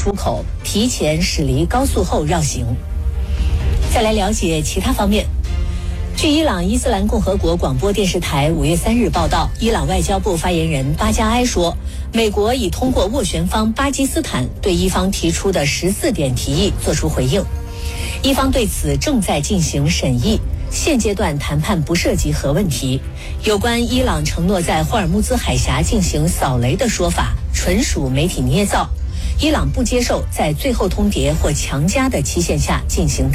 出口提前驶离高速后绕行。再来了解其他方面。据伊朗伊斯兰共和国广播电视台5月3日报道，伊朗外交部发言人巴加埃说，美国已通过斡旋方巴基斯坦对伊方提出的14点提议作出回应，伊方对此正在进行审议，现阶段谈判不涉及核问题。有关伊朗承诺在霍尔木兹海峡进行扫雷的说法纯属媒体捏造，伊朗不接受在最后通牒或强加的期限下进行